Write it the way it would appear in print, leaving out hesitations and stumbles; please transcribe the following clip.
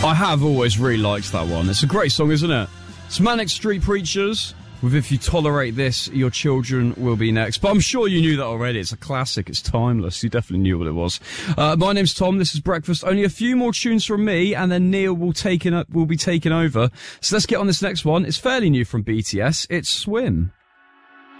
I have always really liked that one. It's a great song, isn't it? It's Manic Street Preachers with If You Tolerate This, Your Children Will Be Next. But I'm sure you knew that already. It's a classic. It's timeless. You definitely knew what it was. My name's Tom. This is Breakfast. Only a few more tunes from me, and then Neil will be taking over. So let's get on this next one. It's fairly new from BTS. It's Swim.